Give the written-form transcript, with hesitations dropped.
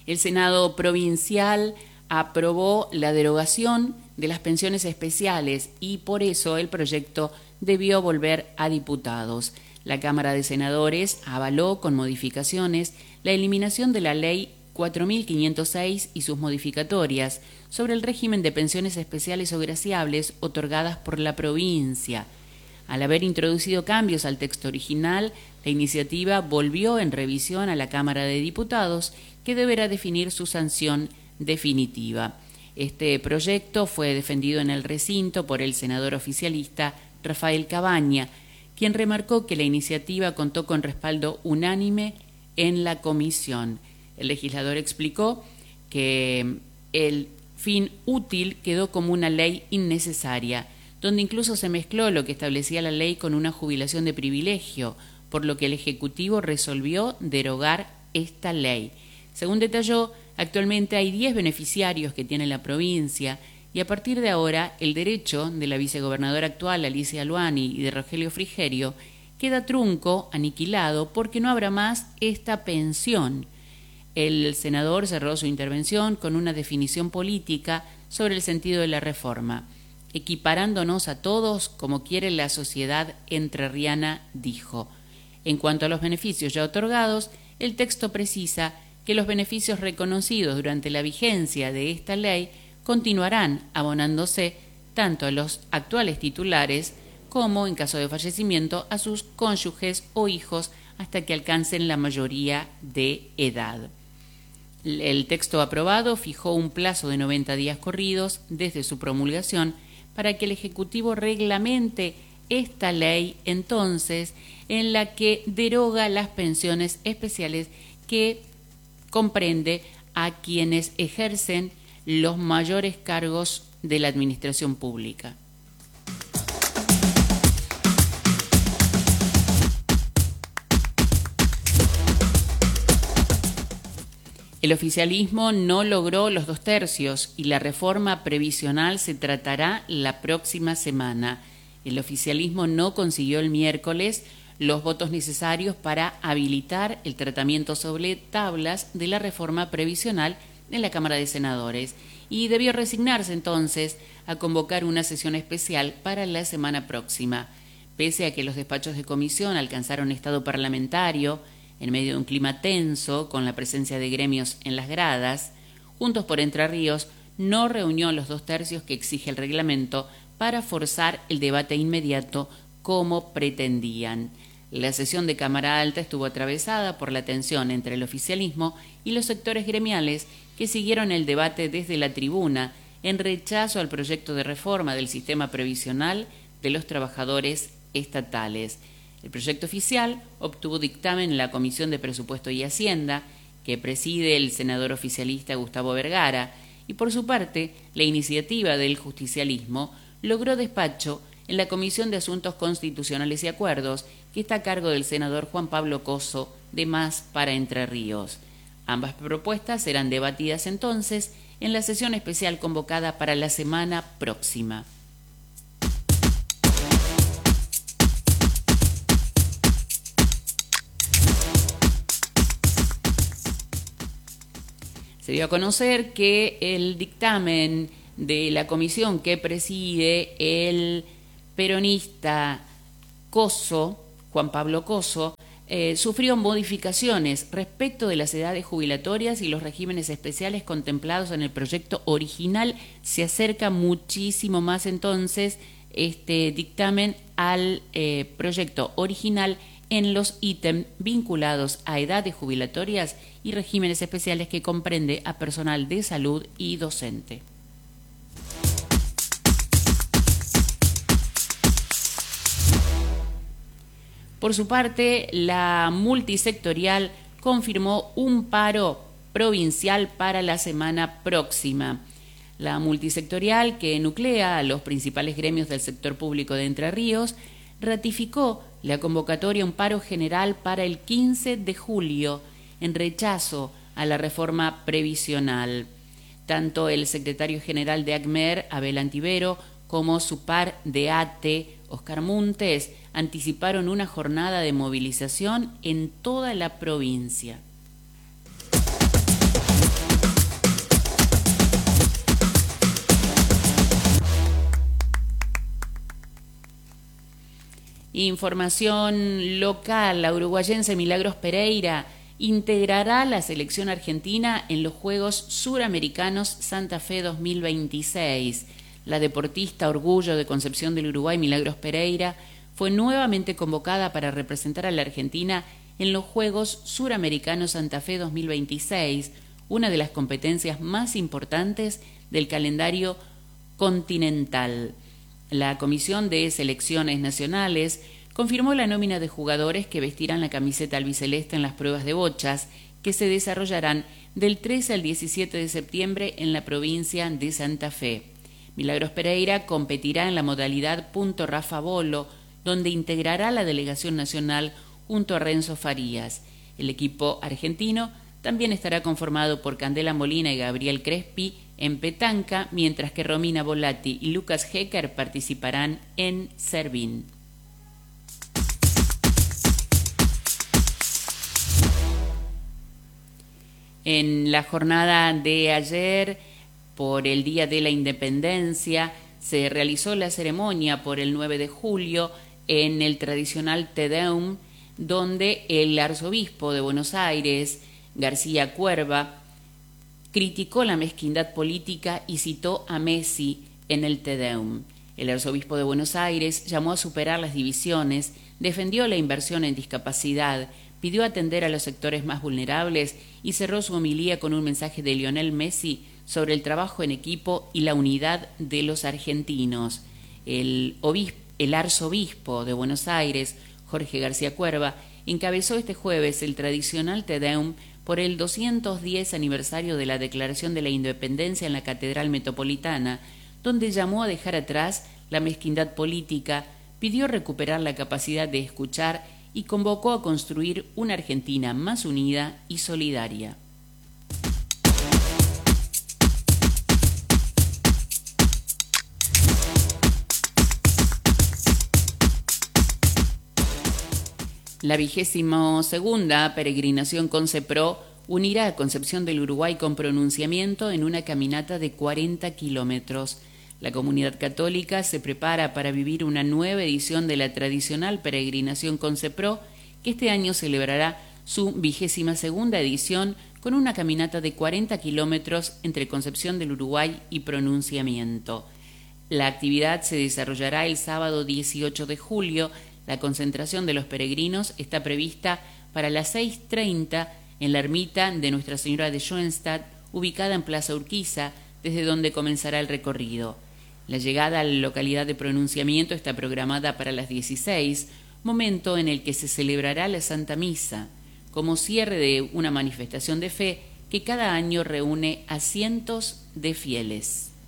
El Senado provincial aprobó la derogación de las pensiones especiales y por eso el proyecto debió volver a diputados. La Cámara de Senadores avaló con modificaciones la eliminación de la Ley 4506 y sus modificatorias sobre el régimen de pensiones especiales o graciables otorgadas por la provincia. Al haber introducido cambios al texto original, la iniciativa volvió en revisión a la Cámara de Diputados, que deberá definir su sanción definitiva. Este proyecto fue defendido en el recinto por el senador oficialista Rafael Cabaña, quien remarcó que la iniciativa contó con respaldo unánime en la comisión. El legislador explicó que el fin útil quedó como una ley innecesaria, donde incluso se mezcló lo que establecía la ley con una jubilación de privilegio, por lo que el Ejecutivo resolvió derogar esta ley. Según detalló, actualmente hay 10 beneficiarios que tiene la provincia y a partir de ahora el derecho de la vicegobernadora actual Alicia Luani y de Rogelio Frigerio queda trunco, aniquilado, porque no habrá más esta pensión. El senador cerró su intervención con una definición política sobre el sentido de la reforma. Equiparándonos a todos como quiere la sociedad entrerriana, dijo. En cuanto a los beneficios ya otorgados, el texto precisa que los beneficios reconocidos durante la vigencia de esta ley continuarán abonándose tanto a los actuales titulares como, en caso de fallecimiento, a sus cónyuges o hijos hasta que alcancen la mayoría de edad. El texto aprobado fijó un plazo de 90 días corridos desde su promulgación para que el Ejecutivo reglamente esta ley, entonces, en la que deroga las pensiones especiales que comprende a quienes ejercen los mayores cargos de la administración pública. El oficialismo no logró los 2/3 y la reforma previsional se tratará la próxima semana. El oficialismo no consiguió el miércoles los votos necesarios para habilitar el tratamiento sobre tablas de la reforma previsional en la Cámara de Senadores y debió resignarse entonces a convocar una sesión especial para la semana próxima. Pese a que los despachos de comisión alcanzaron estado parlamentario, en medio de un clima tenso, con la presencia de gremios en las gradas, Juntos por Entre Ríos no reunió los 2/3 que exige el reglamento para forzar el debate inmediato como pretendían. La sesión de Cámara Alta estuvo atravesada por la tensión entre el oficialismo y los sectores gremiales que siguieron el debate desde la tribuna en rechazo al proyecto de reforma del sistema previsional de los trabajadores estatales. El proyecto oficial obtuvo dictamen en la Comisión de Presupuesto y Hacienda, que preside el senador oficialista Gustavo Vergara, y por su parte, la iniciativa del justicialismo logró despacho en la Comisión de Asuntos Constitucionales y Acuerdos, que está a cargo del senador Juan Pablo Coso, de Más para Entre Ríos. Ambas propuestas serán debatidas entonces en la sesión especial convocada para la semana próxima. Se dio a conocer que el dictamen de la comisión que preside el peronista Coso, Juan Pablo Coso, sufrió modificaciones respecto de las edades jubilatorias y los regímenes especiales contemplados en el proyecto original. Se acerca muchísimo más entonces este dictamen al proyecto original en los ítems vinculados a edades jubilatorias y regímenes especiales que comprende a personal de salud y docente. Por su parte, la multisectorial confirmó un paro provincial para la semana próxima. La multisectorial, que nuclea a los principales gremios del sector público de Entre Ríos, ratificó la convocatoria a un paro general para el 15 de julio en rechazo a la reforma previsional. Tanto el secretario general de ACMER, Abel Antivero, como su par de ATE, Oscar Muntes, anticiparon una jornada de movilización en toda la provincia. Información local, la uruguayense Milagros Pereira integrará la selección argentina en los Juegos Suramericanos Santa Fe 2026. La deportista orgullo de Concepción del Uruguay, Milagros Pereira, fue nuevamente convocada para representar a la Argentina en los Juegos Suramericanos Santa Fe 2026, una de las competencias más importantes del calendario continental. La Comisión de Selecciones Nacionales confirmó la nómina de jugadores que vestirán la camiseta albiceleste en las pruebas de bochas que se desarrollarán del 13 al 17 de septiembre en la provincia de Santa Fe. Milagros Pereira competirá en la modalidad punto Rafa Bolo, donde integrará la delegación nacional junto a Renzo Farías. El equipo argentino también estará conformado por Candela Molina y Gabriel Crespi en petanca, mientras que Romina Volati y Lucas Hecker participarán en Servín. En la jornada de ayer, por el Día de la Independencia, se realizó la ceremonia por el 9 de julio en el tradicional Te Deum, donde el arzobispo de Buenos Aires, García Cuerva, criticó la mezquindad política y citó a Messi en el Te Deum. El arzobispo de Buenos Aires llamó a superar las divisiones, defendió la inversión en discapacidad, pidió atender a los sectores más vulnerables y cerró su homilía con un mensaje de Lionel Messi sobre el trabajo en equipo y la unidad de los argentinos. El arzobispo de Buenos Aires, Jorge García Cuerva, encabezó este jueves el tradicional Te Deum por el 210 aniversario de la Declaración de la Independencia en la Catedral Metropolitana, donde llamó a dejar atrás la mezquindad política, pidió recuperar la capacidad de escuchar y convocó a construir una Argentina más unida y solidaria. La 22ª peregrinación Concepro unirá a Concepción del Uruguay con pronunciamiento en una caminata de 40 kilómetros. La comunidad católica se prepara para vivir una nueva edición de la tradicional peregrinación Concepro, que este año celebrará su 22ª edición con una caminata de 40 kilómetros entre Concepción del Uruguay y Pronunciamiento. La actividad se desarrollará el sábado 18 de julio. La concentración de los peregrinos está prevista para las 6:30 en la ermita de Nuestra Señora de Schoenstatt, ubicada en Plaza Urquiza, desde donde comenzará el recorrido. La llegada a la localidad de Pronunciamiento está programada para las 16, momento en el que se celebrará la Santa Misa, como cierre de una manifestación de fe que cada año reúne a cientos de fieles.